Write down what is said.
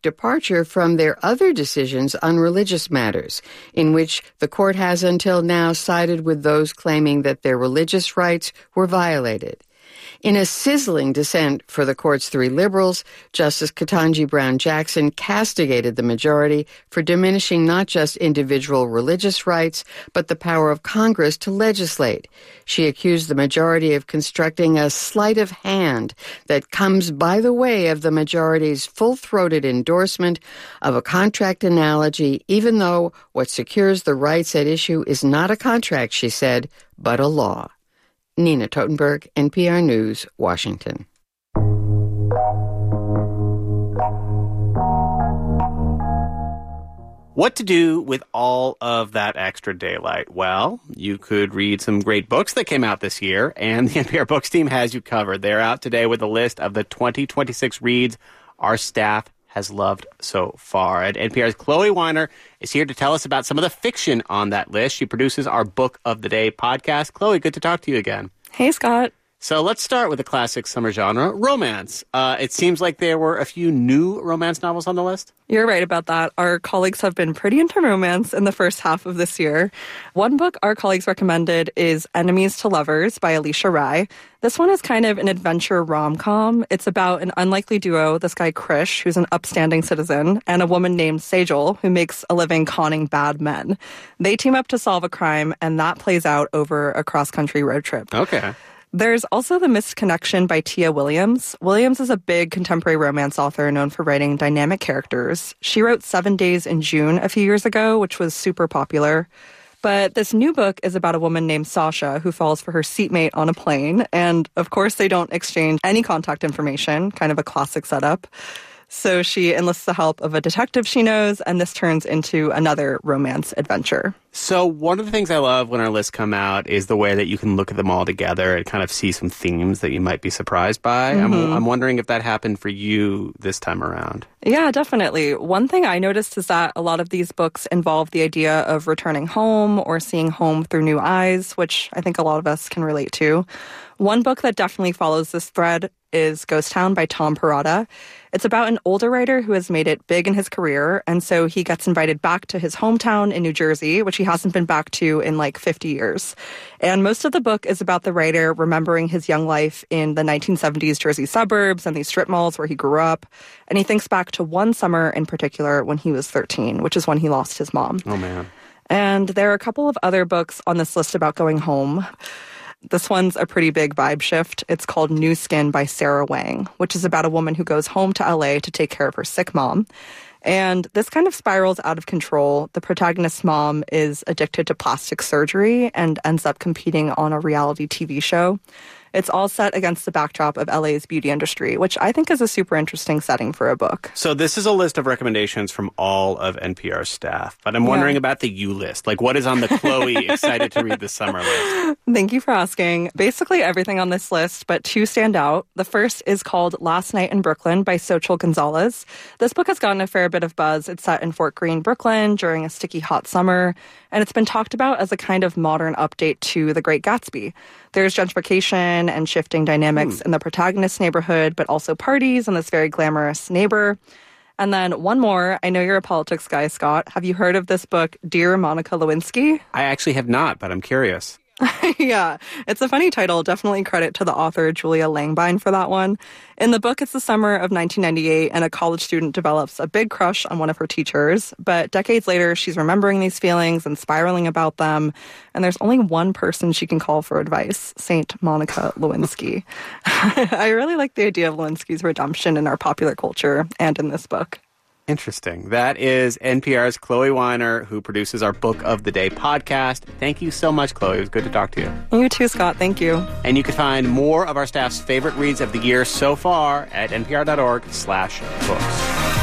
departure from their other decisions on religious matters, in which the court has until now sided with those claiming that their religious rights were violated. In a sizzling dissent for the court's three liberals, Justice Ketanji Brown Jackson castigated the majority for diminishing not just individual religious rights, but the power of Congress to legislate. She accused the majority of constructing a sleight of hand that comes by the way of the majority's full-throated endorsement of a contract analogy, even though what secures the rights at issue is not a contract, she said, but a law. Nina Totenberg, NPR News, Washington. What to do with all of that extra daylight? Well, you could read some great books that came out this year, and the NPR Books team has you covered. They're out today with a list of the 2026 reads our staff has loved so far. And NPR's Chloe Weiner is here to tell us about some of the fiction on that list. She produces our Book of the Day podcast. Chloe, good to talk to you again. Hey, Scott. So let's start with the classic summer genre, romance. It seems like there were a few new romance novels on the list. You're right about that. Our colleagues have been pretty into romance in the first half of this year. One book our colleagues recommended is Enemies to Lovers by Alicia Rai. This one is kind of an adventure rom-com. It's about an unlikely duo, this guy Krish, who's an upstanding citizen, and a woman named Sejal, who makes a living conning bad men. They team up to solve a crime, and that plays out over a cross-country road trip. Okay. There's also The Missed Connection by Tia Williams. Williams is a big contemporary romance author known for writing dynamic characters. She wrote 7 Days in June a few years ago, which was super popular. But this new book is about a woman named Sasha who falls for her seatmate on a plane. And of course, they don't exchange any contact information, kind of a classic setup. So she enlists the help of a detective she knows, and this turns into another romance adventure. So one of the things I love when our lists come out is the way that you can look at them all together and kind of see some themes that you might be surprised by. Mm-hmm. I'm wondering if that happened for you this time around. Yeah, definitely. One thing I noticed is that a lot of these books involve the idea of returning home or seeing home through new eyes, which I think a lot of us can relate to. One book that definitely follows this thread is Ghost Town by Tom Perrotta. It's about an older writer who has made it big in his career, and so he gets invited back to his hometown in New Jersey, which he hasn't been back to in like 50 years. And most of the book is about the writer remembering his young life in the 1970s Jersey suburbs and these strip malls where he grew up. And he thinks back to one summer in particular when he was 13, which is when he lost his mom. Oh, man. And there are a couple of other books on this list about going home. This one's a pretty big vibe shift. It's called New Skin by Sarah Wang, which is about a woman who goes home to LA to take care of her sick mom. And this kind of spirals out of control. The protagonist's mom is addicted to plastic surgery and ends up competing on a reality TV show. It's all set against the backdrop of LA's beauty industry, which I think is a super interesting setting for a book. So this is a list of recommendations from all of NPR's staff, but I'm wondering about the you list. Like, what is on the Chloe excited to read this summer list? Thank you for asking. Basically everything on this list, but two stand out. The first is called Last Night in Brooklyn by Xochitl Gonzalez. This book has gotten a fair bit of buzz. It's set in Fort Greene, Brooklyn during a sticky hot summer, and it's been talked about as a kind of modern update to The Great Gatsby. There's gentrification and shifting dynamics in the protagonist's neighborhood, but also parties and this very glamorous neighbor. And then one more. I know you're a politics guy, Scott. Have you heard of this book, Dear Monica Lewinsky? I actually have not, but I'm curious. Yeah, it's a funny title. Definitely credit to the author, Julia Langbine, for that one. In the book, it's the summer of 1998, and a college student develops a big crush on one of her teachers. But decades later, she's remembering these feelings and spiraling about them. And there's only one person she can call for advice, Saint Monica Lewinsky. I really like the idea of Lewinsky's redemption in our popular culture and in this book. Interesting. That is NPR's Chloe Weiner, who produces our Book of the Day podcast. Thank you so much, Chloe. It was good to talk to you. You too, Scott. Thank you. And you can find more of our staff's favorite reads of the year so far at npr.org/books.